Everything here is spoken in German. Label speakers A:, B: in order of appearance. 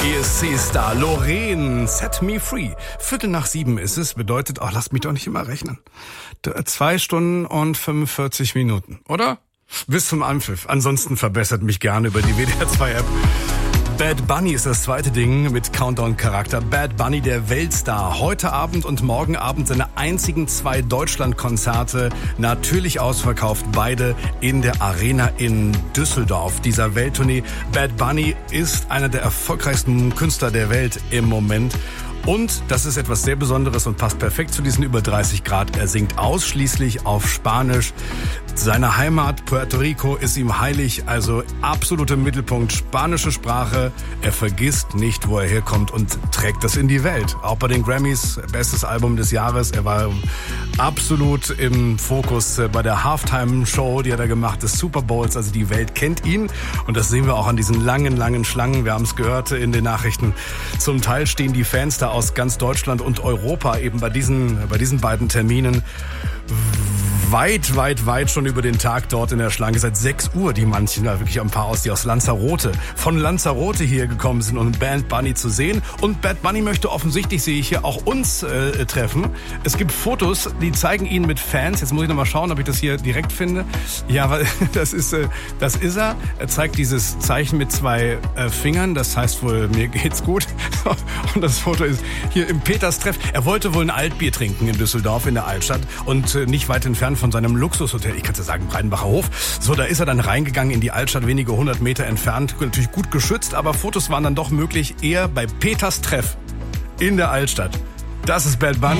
A: ESC-Star Loreen, Set Me Free. 6:15 ist es, bedeutet, lasst mich doch nicht immer rechnen. 2 Stunden und 45 Minuten, oder? Bis zum Anpfiff. Ansonsten verbessert mich gerne über die WDR 2-App. Bad Bunny ist das zweite Ding mit Countdown-Charakter. Bad Bunny, der Weltstar. Heute Abend und morgen Abend seine einzigen 2 Deutschland-Konzerte. Natürlich ausverkauft, beide in der Arena in Düsseldorf. Dieser Welttournee. Bad Bunny ist einer der erfolgreichsten Künstler der Welt im Moment. Und das ist etwas sehr Besonderes und passt perfekt zu diesen über 30 Grad. Er singt ausschließlich auf Spanisch. Seine Heimat Puerto Rico ist ihm heilig, also absolut im Mittelpunkt. Spanische Sprache. Er vergisst nicht, wo er herkommt und trägt das in die Welt. Auch bei den Grammys, bestes Album des Jahres. Er war absolut im Fokus bei der Halftime-Show, die hat er gemacht, des Super Bowls. Also die Welt kennt ihn und das sehen wir auch an diesen langen, langen Schlangen. Wir haben es gehört in den Nachrichten. Zum Teil stehen die Fans da aus ganz Deutschland und Europa eben bei diesen beiden Terminen weit schon über den Tag dort in der Schlange. Seit 6 Uhr, die manchen, da wirklich ein paar aus, die aus Lanzarote, von Lanzarote hier gekommen sind, um Bad Bunny zu sehen. Und Bad Bunny möchte offensichtlich, sehe ich hier, auch uns treffen. Es gibt Fotos, die zeigen ihn mit Fans. Jetzt muss ich noch mal schauen, ob ich das hier direkt finde. Ja, weil das ist er. Er zeigt dieses Zeichen mit 2 Fingern. Das heißt wohl, mir geht's gut. Und das Foto ist hier im Peters-Treff. Er wollte wohl ein Altbier trinken in Düsseldorf, in der Altstadt. Und nicht weit entfernt von seinem Luxushotel, ich kann es ja sagen, Breidenbacher Hof. So, da ist er dann reingegangen in die Altstadt, wenige 100 Meter entfernt. Natürlich gut geschützt, aber Fotos waren dann doch möglich, eher bei Peters-Treff in der Altstadt. Das ist Bad Bunny.